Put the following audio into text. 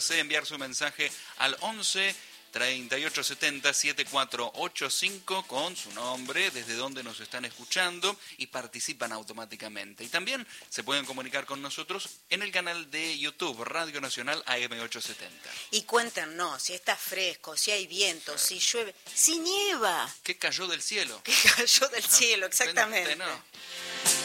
enviar su mensaje al 11 3870 7485 con su nombre, desde donde nos están escuchando, y participan automáticamente. Y también se pueden comunicar con nosotros en el canal de YouTube Radio Nacional AM870. Y cuéntenos si está fresco, si hay viento, si llueve, si nieva. ¿Qué cayó del cielo? ¿Qué cayó del cielo? Exactamente. No.